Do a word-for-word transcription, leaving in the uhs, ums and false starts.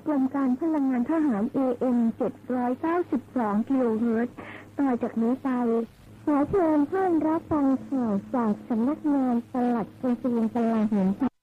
กรมการพลังงานทหาร เอ เอ็ม เจ็ดร้อยเก้าสิบสอง กิโลเฮิรตซ์ต่อจากนี้ไปขอเชิญท่านรับฟังข่าวจากสำนักงานปลัดกระทรวงกลาโหม